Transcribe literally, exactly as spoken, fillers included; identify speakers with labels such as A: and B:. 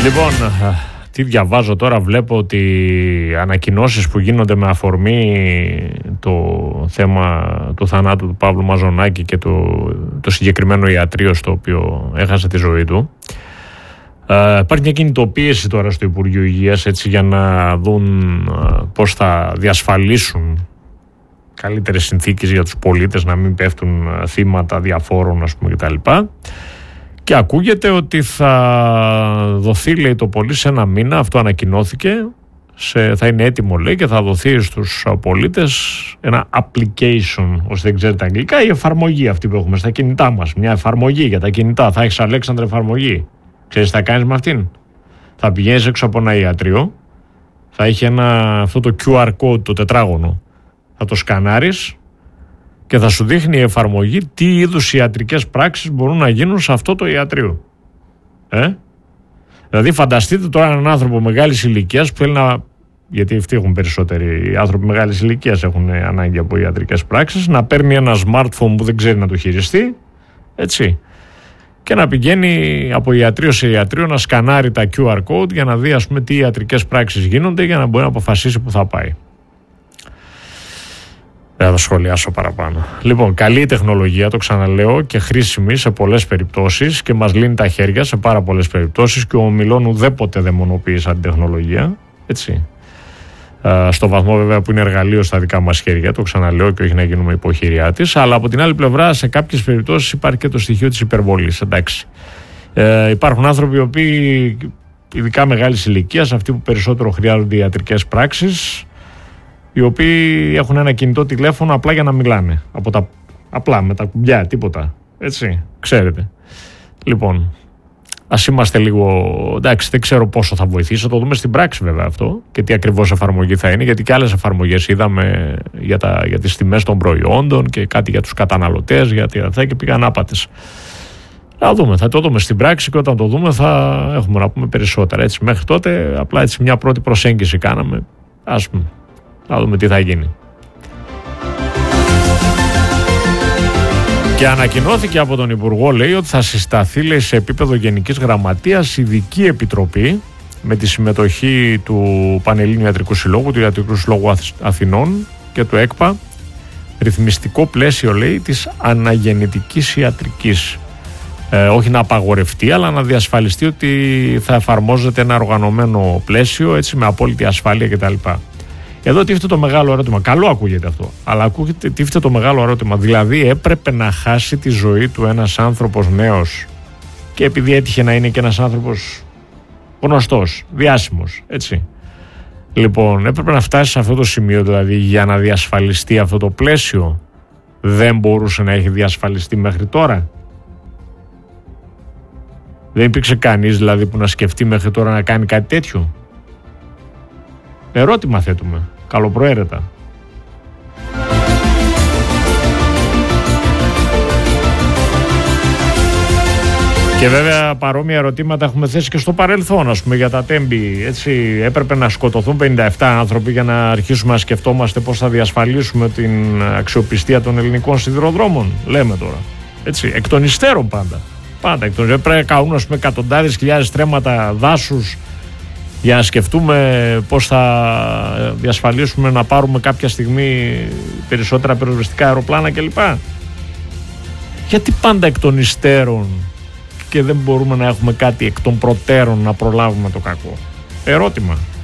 A: Λοιπόν, τι διαβάζω τώρα, βλέπω ότι ανακοινώσεις που γίνονται με αφορμή το θέμα του θανάτου του Παύλου Μαζονάκη και το, το συγκεκριμένο ιατρείο στο οποίο έχασε τη ζωή του. Uh, υπάρχει μια κινητοποίηση τώρα στο Υπουργείο Υγείας, έτσι, για να δουν uh, πώς θα διασφαλίσουν καλύτερες συνθήκες για τους πολίτες, να μην πέφτουν uh, θύματα διαφόρων, ας πούμε, κτλ. Και ακούγεται ότι θα δοθεί, λέει, το πολύ σε ένα μήνα, αυτό ανακοινώθηκε, σε, θα είναι έτοιμο, λέει, και θα δοθεί στους πολίτες ένα application, όσοι δεν ξέρετε αγγλικά, η εφαρμογή αυτή που έχουμε στα κινητά μας, μια εφαρμογή για τα κινητά. Θα έχεις, Αλέξανδρε, εφαρμογή. Ξέρεις τι θα κάνεις με αυτήν? Θα πηγαίνεις έξω από ένα ιατρείο, θα έχει ένα, αυτό το κιου αρ code, το τετράγωνο, θα το σκανάρεις και θα σου δείχνει η εφαρμογή τι είδους ιατρικές πράξεις μπορούν να γίνουν σε αυτό το ιατρείο. Ε? Δηλαδή φανταστείτε τώρα έναν άνθρωπο μεγάλης ηλικίας που θέλει να... γιατί αυτοί έχουν περισσότεροι, οι άνθρωποι μεγάλης ηλικίας έχουν ανάγκη από ιατρικές πράξεις, να παίρνει ένα smartphone που δεν ξέρει να το χειριστεί, έτσι, και να πηγαίνει από ιατρείο σε ιατρείο να σκανάρει τα κιου αρ code για να δει, ας πούμε, τι ιατρικές πράξεις γίνονται, για να μπορεί να αποφασίσει που θα πάει. Δεν θα σχολιάσω παραπάνω. Λοιπόν, καλή τεχνολογία, το ξαναλέω, και χρήσιμη σε πολλές περιπτώσεις και μας λύνει τα χέρια σε πάρα πολλές περιπτώσεις, και ο Μιλών ουδέποτε δαιμονοποίησε την τεχνολογία, έτσι. Uh, στο βαθμό βέβαια που είναι εργαλείο στα δικά μας χέρια, το ξαναλέω, και όχι να γίνουμε υποχειριά της, αλλά από την άλλη πλευρά σε κάποιες περιπτώσεις υπάρχει και το στοιχείο της υπερβολής, εντάξει. Uh, υπάρχουν άνθρωποι οι οποίοι, ειδικά μεγάλης ηλικίας, αυτοί που περισσότερο χρειάζονται ιατρικές πράξεις, οι οποίοι έχουν ένα κινητό τηλέφωνο απλά για να μιλάνε, από τα, απλά με τα κουμπιά, τίποτα, έτσι, ξέρετε. Λοιπόν, ας είμαστε λίγο, εντάξει, δεν ξέρω πόσο θα βοηθήσει, θα το δούμε στην πράξη βέβαια αυτό και τι ακριβώς εφαρμογή θα είναι, γιατί και άλλες εφαρμογές είδαμε για, τα, για τις τιμές των προϊόντων και κάτι για τους καταναλωτές, γιατί αυτά, και πήγαν άπατες. Θα δούμε, θα το δούμε στην πράξη, και όταν το δούμε θα έχουμε να πούμε περισσότερα. Έτσι, μέχρι τότε απλά έτσι μια πρώτη προσέγγιση κάναμε, ας πούμε, θα δούμε τι θα γίνει. Και ανακοινώθηκε από τον Υπουργό, λέει, ότι θα συσταθεί, λέει, σε επίπεδο Γενικής Γραμματείας ειδική επιτροπή με τη συμμετοχή του Πανελλήνιου Ιατρικού Συλλόγου, του Ιατρικού Συλλόγου Αθηνών και του ΕΚΠΑ, ρυθμιστικό πλαίσιο, λέει, της αναγεννητικής ιατρικής. Ε, όχι να απαγορευτεί, αλλά να διασφαλιστεί ότι θα εφαρμόζεται ένα οργανωμένο πλαίσιο, έτσι, με απόλυτη ασφάλεια κτλ. Εδώ τίθεται το μεγάλο ερώτημα. Καλό ακούγεται αυτό, αλλά ακούγεται, τίθεται το μεγάλο ερώτημα. Δηλαδή, έπρεπε να χάσει τη ζωή του ένας άνθρωπος νέος, και επειδή έτυχε να είναι και ένας άνθρωπος γνωστός, διάσημος, έτσι. Λοιπόν, έπρεπε να φτάσει σε αυτό το σημείο, δηλαδή, για να διασφαλιστεί αυτό το πλαίσιο. Δεν μπορούσε να έχει διασφαλιστεί μέχρι τώρα? Δεν υπήρξε κανείς, δηλαδή, που να σκεφτεί μέχρι τώρα να κάνει κάτι τέτοιο? Ερώτημα θέτουμε, καλοπροαίρετα. Και βέβαια παρόμοια ερωτήματα έχουμε θέσει και στο παρελθόν, ας πούμε, για τα τέμπη. Έτσι, έπρεπε να σκοτωθούν πενήντα επτά άνθρωποι για να αρχίσουμε να σκεφτόμαστε πώς θα διασφαλίσουμε την αξιοπιστία των ελληνικών σιδηροδρόμων, λέμε τώρα. Έτσι, εκ των υστέρων πάντα. Πάντα εκ των υστέρων. Πρέπει να κάνουν, ας πούμε, εκατοντάδες χιλιάδες στρέμματα δάσους για να σκεφτούμε πώς θα διασφαλίσουμε να πάρουμε κάποια στιγμή περισσότερα πυροσβεστικά αεροπλάνα κλπ. Γιατί πάντα εκ των υστέρων και δεν μπορούμε να έχουμε κάτι εκ των προτέρων να προλάβουμε το κακό? Ερώτημα.